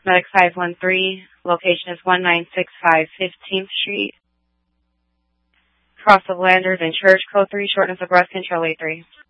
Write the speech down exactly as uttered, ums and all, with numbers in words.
Cosmetics five one three. Location is one nine six five fifteenth Street. Cross of Landers and Church, code three, shortness of breath control A three.